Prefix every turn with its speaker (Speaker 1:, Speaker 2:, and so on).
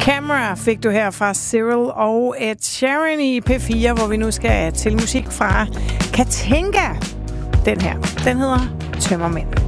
Speaker 1: Camera fik du her fra Cyril og Ed Sheeran i P4, hvor vi nu skal til musik fra Katinka. Den her, den hedder Tømmermænd.